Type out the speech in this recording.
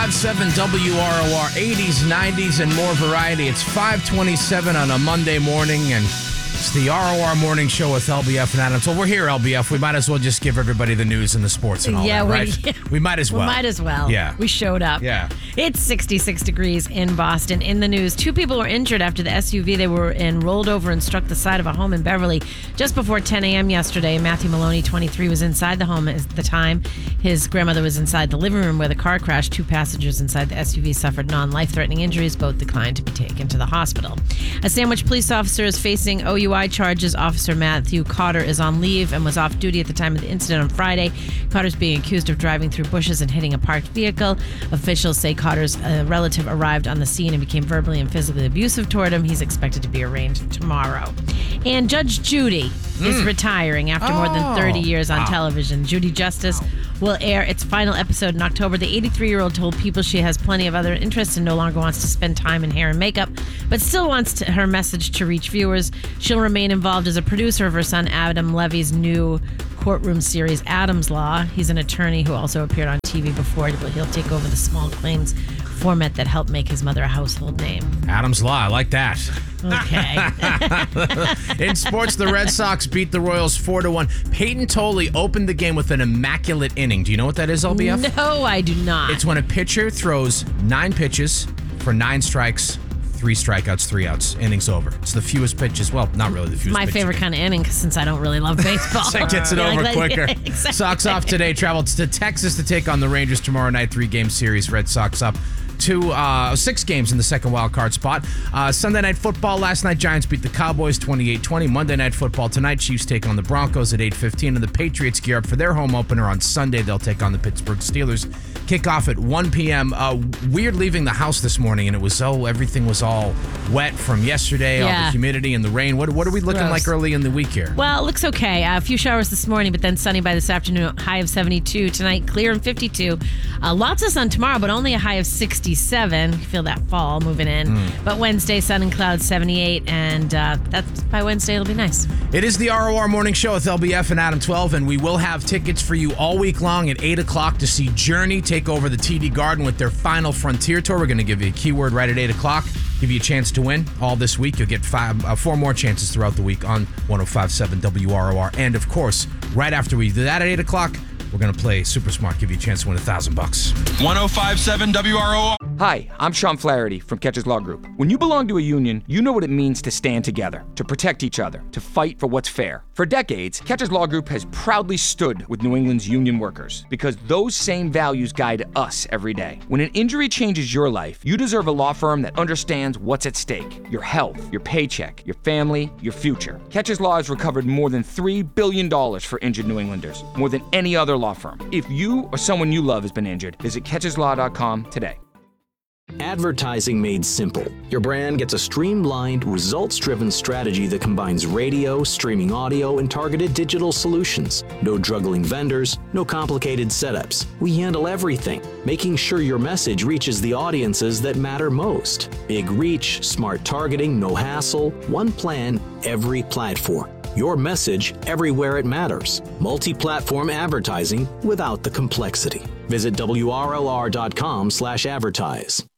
105.7 WROR, 80s, 90s, and more variety. It's 5:27 on a Monday morning, and it's the ROR Morning Show with LBF and Adams. Well, we're here, LBF. We might as well just give everybody the news and the sports and all that, right? We might as well. We might as well. Yeah. We showed up. Yeah. It's 66 degrees in Boston. In the news, 2 people were injured after the SUV they were in rolled over and struck the side of a home in Beverly just before 10 a.m. yesterday. Matthew Maloney, 23, was inside the home at the time. His grandmother was inside the living room where the car crashed. 2 passengers inside the SUV suffered non-life-threatening injuries. Both declined to be taken to the hospital. A Sandwich police officer is facing OUI charges. Officer Matthew Cotter is on leave and was off duty at the time of the incident on Friday. Cotter's being accused of driving through bushes and hitting a parked vehicle. Officials say Cotter's relative arrived on the scene and became verbally and physically abusive toward him. He's expected to be arraigned tomorrow. And Judge Judy is retiring after more than 30 years on television. Judy Justice will air its final episode in October. The 83-year-old told people she has plenty of other interests and no longer wants to spend time in hair and makeup, but still wants her message to reach viewers. She'll remain involved as a producer of her son Adam Levy's new courtroom series, Adam's Law. He's an attorney who also appeared on TV before. He'll take over the small claims format that helped make his mother a household name. Adam's Law, I like that. Okay. In sports, the Red Sox beat the Royals 4-1. Peyton Tolley opened the game with an immaculate inning. Do you know what that is, LBF? No, I do not. It's when a pitcher throws 9 pitches for 9 strikes, 3 strikeouts, 3 outs. Inning's over. It's the fewest pitches. Well, not really the fewest my pitches. favorite kind of inning since I don't really love baseball. So it gets it over quicker. Yeah, exactly. Sox off today. Travel to Texas to take on the Rangers tomorrow night. 3-game series. Red Sox up to 6 games in the second wild card spot. Sunday night football last night, Giants beat the Cowboys 28-20. Monday night football tonight, Chiefs take on the Broncos at 8:15, and the Patriots gear up for their home opener on Sunday. They'll take on the Pittsburgh Steelers. Kick-off at 1 p.m. Weird leaving the house this morning, and it was everything was all wet from yesterday, all the humidity and the rain. What are we looking like early in the week here? Well, it looks okay. A few showers this morning, but then sunny by this afternoon. High of 72 tonight, clear and 52. Lots of sun tomorrow, but only a high of 67. You feel that fall moving in. But Wednesday, sun and clouds, 78, and that's by Wednesday it'll be nice. It is the ROR Morning Show with LBF and Adam 12, and we will have tickets for you all week long at 8 o'clock to see Journey take over the TD Garden with their final Frontier Tour. We're going to give you a keyword right at 8 o'clock, give you a chance to win all this week. You'll get 4 more chances throughout the week on 105.7 WROR. And, of course, right after we do that at 8 o'clock, we're going to play Super Smart, give you a chance to win $1,000. 105.7 WROR. Hi, I'm Sean Flaherty from Catches Law Group. When you belong to a union, you know what it means to stand together, to protect each other, to fight for what's fair. For decades, Catches Law Group has proudly stood with New England's union workers because those same values guide us every day. When an injury changes your life, you deserve a law firm that understands what's at stake: your health, your paycheck, your family, your future. Catches Law has recovered more than $3 billion for injured New Englanders, more than any other law firm. If you or someone you love has been injured, visit catcheslaw.com today. Advertising made simple. Your brand gets a streamlined, results-driven strategy that combines radio, streaming audio, and targeted digital solutions. No juggling vendors, no complicated setups. We handle everything, making sure your message reaches the audiences that matter most. Big reach, smart targeting, no hassle, one plan, every platform. Your message everywhere it matters. Multi-platform advertising without the complexity. Visit WRLR.com/advertise.